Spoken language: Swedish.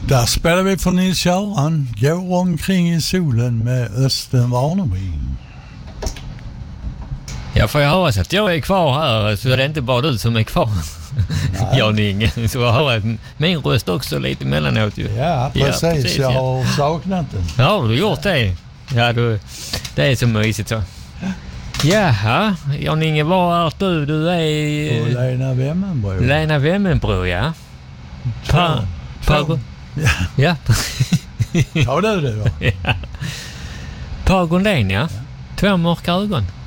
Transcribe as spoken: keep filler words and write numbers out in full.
Där spelar vi för Nils-Göran. Går omkring i solen med Östen Warnerbring. Jag får ju höra så att jag är kvar här, så är det inte bara du som är kvar. Jan Inge. Så jag hör min röst också lite emellanåt ju. Ja, precis. Ja, precis jag ja. har saknat den. Ja, du har gjort det. Ja, du, det är så mysigt så. Jaha, Jan Inge, var är du? Du är... Och Lena Wemmenbro. Lena Wemmenbro, ja. Pa, pa, ja. Ja. Ja, det är det då. Ja. Per Gondén, ja. ja. Två mörka ögon.